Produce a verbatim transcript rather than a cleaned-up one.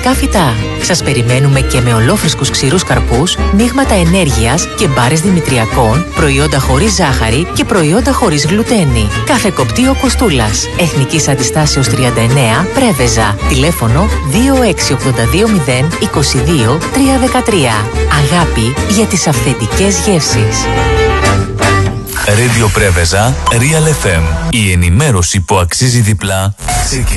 ελληνικά φυτά. Σας περιμένουμε και με ολόφρυσκους ξηρούς καρπούς, μείγματα ενέργειας και μπάρες δημητριακών, προϊόντα χωρίς ζάχαρη και προϊόντα χωρίς γλουτένη. Καφεκοπτείο Κοστούλας. Εθνικής Αντιστάσεως τριάντα εννέα, Πρέβεζα. Τηλέφωνο δύο έξι οκτώ δύο μηδέν είκοσι δύο τριακόσια δεκατρία. Αγάπη για τις αυθεντικές γεύσεις. Radio Πρέβεζα, Real εφ εμ. Η ενημέρωση που αξίζει διπλά.